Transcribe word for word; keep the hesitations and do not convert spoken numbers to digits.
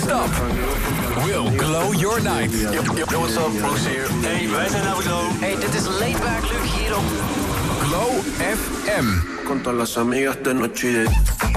stop will glow your night. Yo, yo, what's up, Bruce hier. Hey, wij zijn Navigo. Hey, dit is Laidback Luc hier op Glow F M. Con todas las amigas de noche y de